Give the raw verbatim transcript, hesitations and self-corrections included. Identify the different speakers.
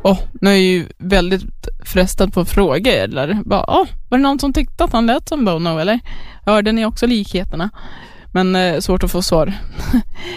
Speaker 1: oh, nu är jag ju väldigt frestad på frågor. Eller bara, oh, var det någon som tyckte att han lät som Bono? Eller hörde ni också likheterna? Men eh, svårt att få svar.